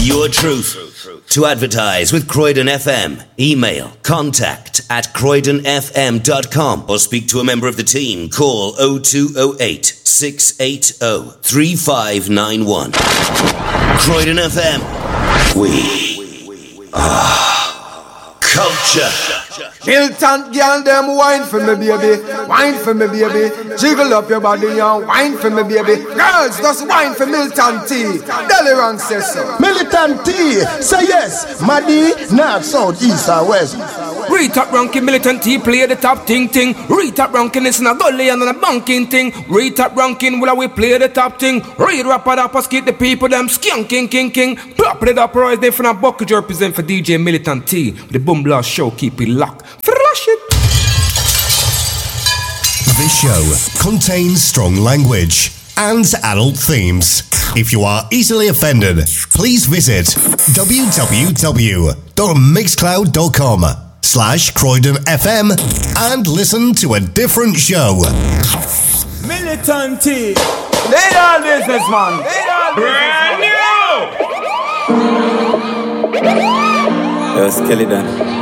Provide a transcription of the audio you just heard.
your truth. To advertise with Croydon FM, email contact@croydonfm.com or speak to a member of the team. Call 0208 680 3591. Croydon FM. We are culture. Militant girl, them wine for me, baby. Wine for me, baby. Jiggle up your body and wine for me, baby. Girls, just wine for Militant T. Delirang says so. Militant T, say yes. Maddy, north, south, east or west. Retop ranking, Militant T, play the top ting. Retop ranking, it's not gully and a bunking thing. Retop ranking, will we play the top thing? Read rapper up, skip the people, them skanking, king. Properly the uprise, they from a bucket represent for DJ Militant T. The Boom Blast Show, keep it locked. Flash it. This show contains strong language and adult themes. If you are easily offended, please visit www.mixcloud.com/Croydon FM and listen to a different show. Militant T. They all businessman. Brand new. Yo, Skeleton.